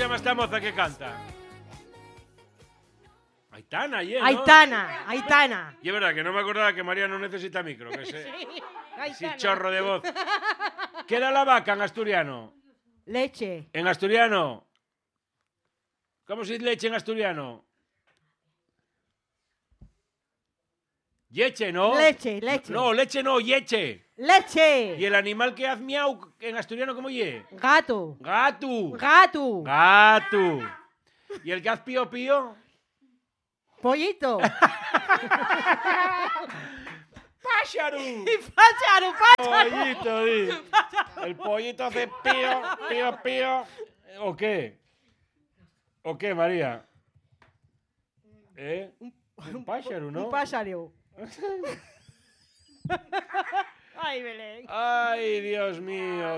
se llama esta moza que canta? Aitana, ¿no? Aitana. Y es verdad que no me acordaba que María no necesita micro. Que sí, chorro de voz. ¿Qué da la vaca en asturiano? Leche. En asturiano. ¿Cómo se dice leche en asturiano? Yeche, ¿no? Leche. No, leche no, yeche. Leche. ¿Y el animal que hace miau en asturiano cómo ye? Gato. Gato. ¿Y el que hace pío pío? Pollito. ¡Pájaro! ¡Pájaro! Pollito, di. El pollito hace pío. ¿O qué? María? Un pájaro, ¿no? Un pájaro. Ay, Belén. Ay, Dios mío.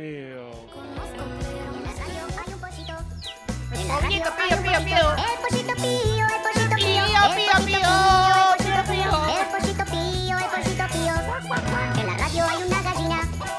Pollito, pío. El pollito pío. El pollito pío. En la radio hay una gallina.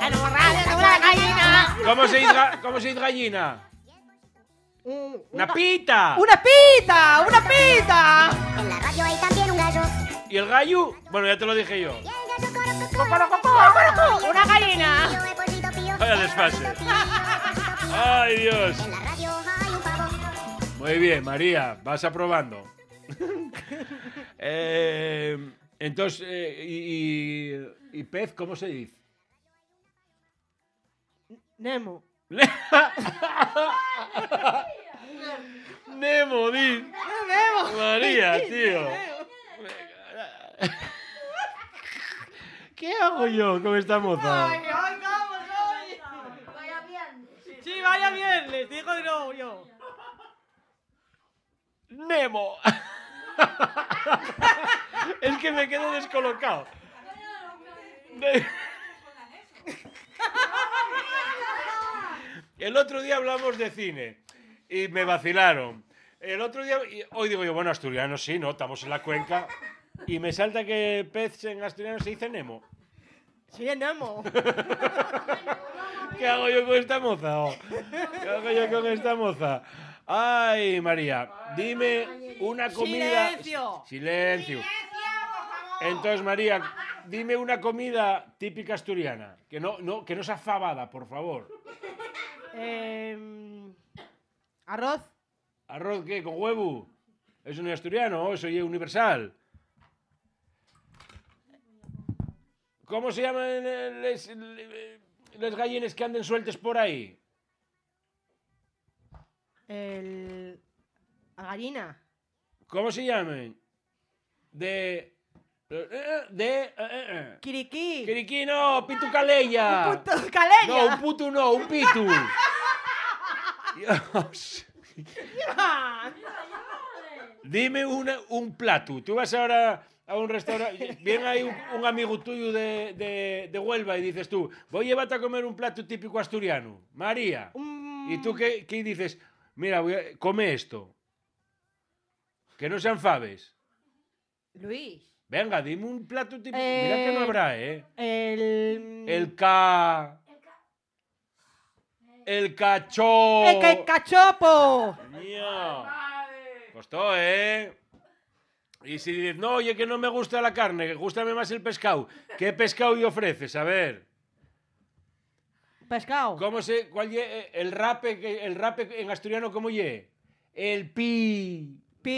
¿Cómo se dice gallina? ¡Una pita! ¡Una pita! En la radio hay también un gallo. ¿Y el gallo? Bueno, ya te lo dije yo. Y el gallo corococó. ¡Una gallina! El pollito pío. Vaya desfase. ¡Ay, Dios! En la radio hay un pavo. Muy bien, María, vas aprobando. Entonces, ¿y pez cómo se dice? Nemo. Nemo, di. María, tío. ¿Qué hago yo con esta moza? Vaya bien. Sí, vaya bien, les digo de nuevo yo. Nemo. Es que me quedo descolocado. El otro día hablamos de cine y me vacilaron. El otro día, hoy digo yo, bueno, asturiano sí, ¿no? Estamos en la cuenca. Y me salta que pez en asturiano se dice Nemo. Sí, Nemo. ¿Qué hago yo con esta moza? Ay, María, dime una comida... Silencio. Entonces, María, dime una comida típica asturiana. Que no sea fabada, por favor. Arroz. ¿Arroz qué? ¿Con huevo? ¿Eso no es asturiano? ¿Eso es universal? ¿Cómo se llaman les gallines que anden sueltes por ahí? La gallina. ¿Cómo se llaman? Kiriquí. Kiriquí no, pitucaleya. Un puto caleya. No, un puto no, un pitu. Dios. Dime un plato. Tú vas ahora a un restaurante, viene ahí un amigo tuyo de Huelva y dices tú, voy a llevarte a comer un plato típico asturiano. María. ¿Y tú qué dices? Mira, come esto. Que no sean faves. Luis. Venga, dime un plato típico. Mira que no habrá, ¿eh? El cachopo. El cachopo. Mío. Costó, ¿eh? Y si dices, no, oye, que no me gusta la carne, que gústame más el pescado. ¿Qué pescado y ofreces? A ver. Pescado. ¿Cuál ye? El rape en asturiano, ¿cómo ye? El pi.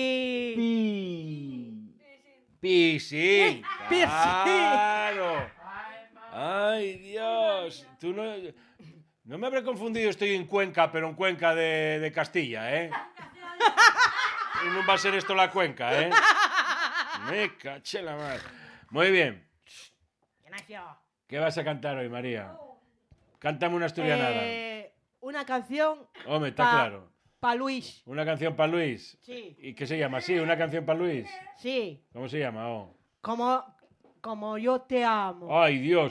Sí. Claro. Ay, Dios. Tú no me habré confundido, estoy en Cuenca, pero en Cuenca de Castilla, ¿eh? Y no va a ser esto la Cuenca, ¿eh? Me caché la madre. Muy bien. ¿Qué vas a cantar hoy, María? Cántame una asturianada. Una canción. Hombre, está claro. Para Luis. ¿Una canción para Luis? Sí. ¿Y qué se llama? ¿Sí? ¿Una canción para Luis? Sí. ¿Cómo se llama? Oh. Como yo te amo. ¡Ay, Dios!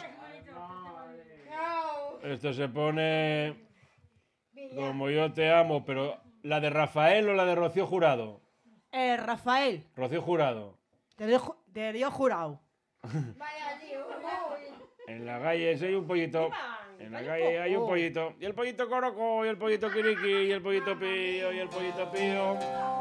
Esto se pone... Como yo te amo, pero... ¿La de Rafael o la de Rocío Jurado? Rafael. Rocío Jurado. Te dio jurado. Vaya, tío. En la calle soy un pollito. En la calle hay un pollito. Y el pollito Coroco, y el pollito Quiriqui, y el pollito Pío, y el pollito Pío.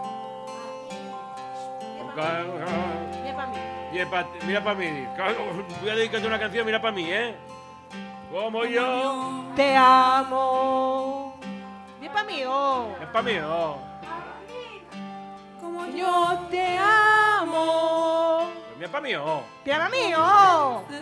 Mira para mí. Voy a dedicarte una canción, mira para mí, ¿eh? Como yo. Te amo. Bien para mí, oh. Es para mí, oh. Como yo te amo. Mira para mí, oh. Bien para mí, oh.